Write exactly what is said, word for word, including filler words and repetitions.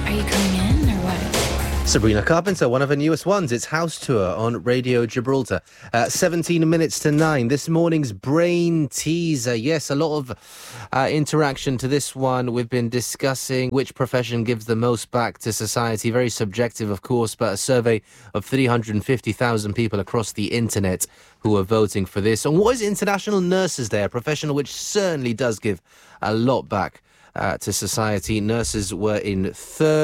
Are you coming in or what? Sabrina Carpenter, one of her newest ones. It's House Tour on Radio Gibraltar. Uh, seventeen minutes to nine. This morning's brain teaser. Yes, a lot of uh, interaction to this one. We've been discussing which profession gives the most back to society. Very subjective, of course, but a survey of three hundred fifty thousand people across the internet who are voting for this. And what is International Nurses Day? A profession which certainly does give a lot back uh, to society. Nurses were in third.